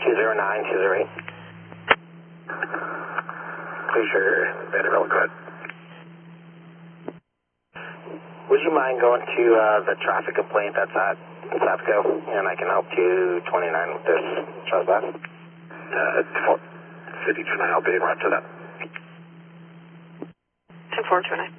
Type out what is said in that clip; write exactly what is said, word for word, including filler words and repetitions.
two zero nine, two zero eight. Please, sure, Vanderbilt, go ahead. Would you mind going to uh, the traffic complaint that's at Southco, and I can help two twenty-nine with this trespass? Uh, fifty two nine, I'll be right to that. two four two nine.